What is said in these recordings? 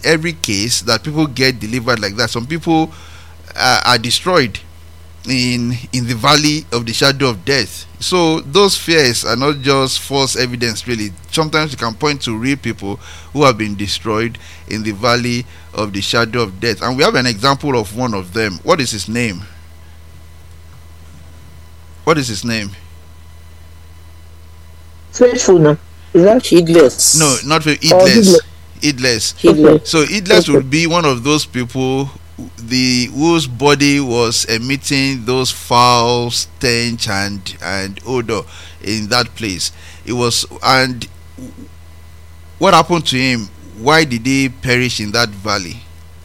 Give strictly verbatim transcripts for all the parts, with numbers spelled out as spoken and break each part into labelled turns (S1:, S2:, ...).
S1: every case that people get delivered like that. Some people uh, are destroyed in in the valley of the shadow of death. So those fears are not just false evidence, really. Sometimes you can point to real people who have been destroyed in the valley of the shadow of death, and we have an example of one of them. What is his name? What is his name?
S2: Faithful now. Is that
S3: Heedless.
S1: No, not for
S2: Oh,
S1: Idless.
S2: Heedless.
S1: Idless.
S3: Heedless.
S1: So Idless
S2: Okay.
S1: would be one of those people the whose body was emitting those foul stench and and odor in that place. It was, and what happened to him? Why did he perish in that valley?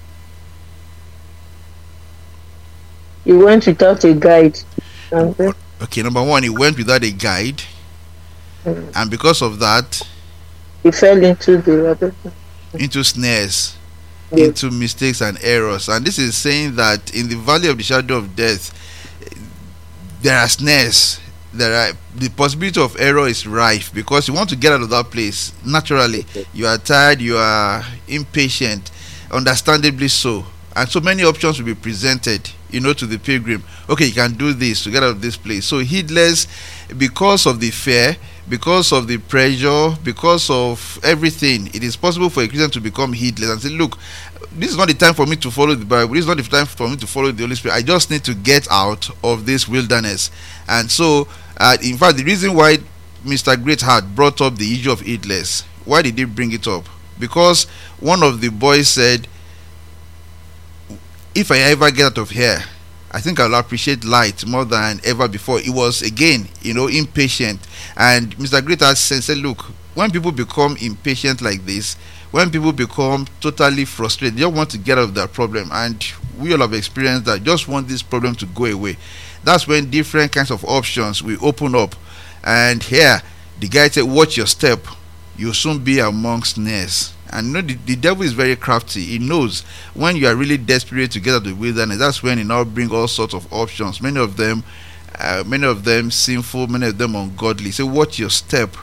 S2: He went without a guide. And then,
S1: Okay, number one, he went without a guide,
S2: mm,
S1: and because of that,
S2: he fell into the rabbit.
S1: into snares,
S2: Yes.
S1: into mistakes and errors. And this is saying that in the valley of the shadow of death, there are snares. There are, the possibility of error is rife, because you want to get out of that place naturally. You are tired, you are impatient, understandably so, and so many options will be presented, you know, to the pilgrim. Okay, you can do this to get out of this place. So heedless, because of the fear, because of the pressure, because of everything, it is possible for a Christian to become heedless and say, look, this is not the time for me to follow the Bible, this is not the time for me to follow the Holy Spirit. I just need to get out of this wilderness. And so uh, in fact, the reason why Mister Greatheart brought up the issue of heedless, why did he bring it up? Because one of the boys said, if I ever get out of here, I think I'll appreciate light more than ever before. It was, again, you know, impatient. And Mister Greatheart said, said, look, when people become impatient like this, when people become totally frustrated, they don't want to get out of that problem. And we all have experienced that, just want this problem to go away. That's when different kinds of options will open up. And here, the guy said, watch your step. You'll soon be among snares. And you know, the, the devil is very crafty. He knows when you are really desperate to get out of the wilderness, that's when he now brings all sorts of options. Many of them, uh, many of them sinful, many of them ungodly. So watch your step.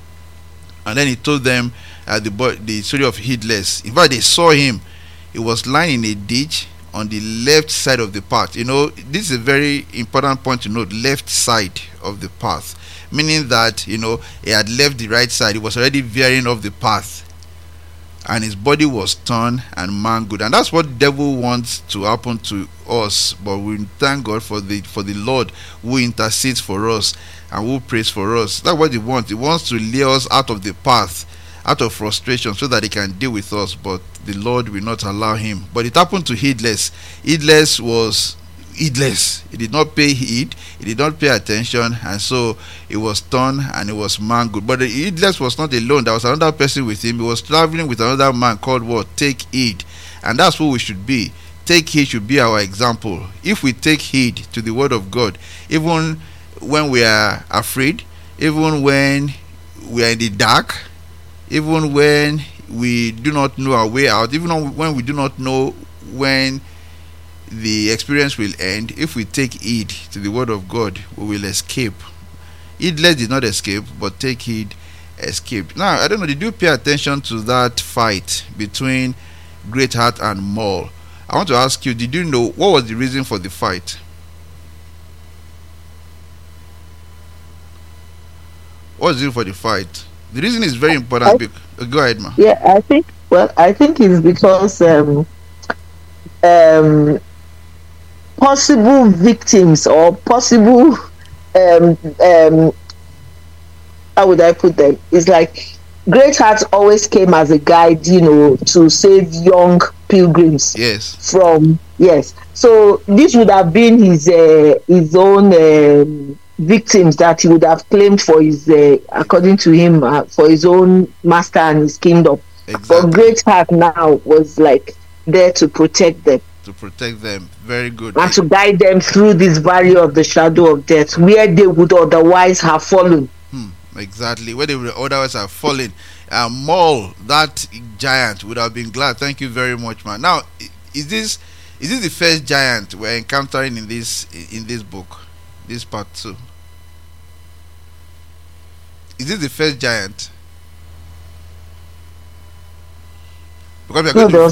S1: And then he told them uh, the boy, the story of Heedless. In fact, they saw him. He was lying in a ditch on the left side of the path. You know, this is a very important point to note. Left side of the path, meaning that, you know, he had left the right side. He was already veering off the path, and his body was torn and mangled. And that's what the devil wants to happen to us. But we thank God for the for the Lord who intercedes for us and who prays for us. That's what he wants. He wants to lay us out of the path, out of frustration, so that he can deal with us. But the Lord will not allow him. But it happened to Heedless. Heedless was heedless. He did not pay heed, he did not pay attention, and so he was torn and he was mangled. But the Heedless was not alone. There was another person with him. He was traveling with another man called what? Take heed. And that's who we should be. Take heed should be our example. If we take heed to the word of God, even when we are afraid, even when we are in the dark, even when we do not know our way out, even when we do not know when the experience will end, if we take heed to the word of God, we will escape. Heedless did not escape, but take heed escaped. Now, I don't know, did you pay attention to that fight between Greatheart and Maul? I want to ask you, did you know what was the reason for the fight? What was the reason for the fight? The reason is very important.
S2: I,
S1: Bec- go ahead, ma.
S2: yeah, I think. Well, I think it's because um, um, possible victims or possible um, um, how would I put them? It's like Greatheart always came as a guide, you know, to save young pilgrims.
S1: Yes.
S2: From yes. So this would have been his uh, his own. Um, victims that he would have claimed for his uh, according to him uh, for his own master and his kingdom.
S1: Exactly.
S2: But Greatheart now was like there to protect them,
S1: to protect them. Very good.
S2: and to guide them through this valley of the shadow of death, where they would otherwise have fallen.
S1: Hmm, exactly, where they would otherwise have fallen. Uh, Maul, that giant, would have been glad. Thank you very much, man. Now, is this is this the first giant we're encountering in this in this book, this part two? Is this the first giant? Because we are
S2: No,
S1: going to